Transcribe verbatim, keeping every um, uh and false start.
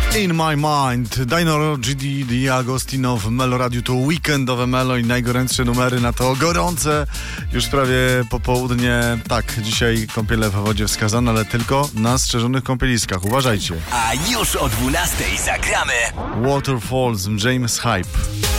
In My Mind, Dino G D, Di Agostino w Melo Radio, to weekendowe Melo i najgorętsze numery na to gorące, już prawie popołudnie. Tak, dzisiaj kąpiele w wodzie wskazane, ale tylko na strzeżonych kąpieliskach, uważajcie. A już o dwunastej zagramy Waterfalls, James Hype.